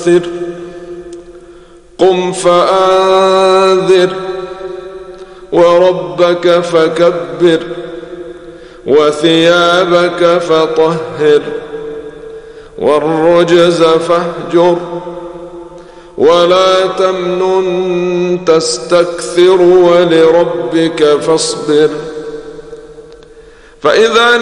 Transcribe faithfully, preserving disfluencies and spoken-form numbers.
فدثر قم فأنذر وربك فكبر وثيابك فطهر والرجز فاهجر ولا تمنن تستكثر ولربك فاصبر فإذا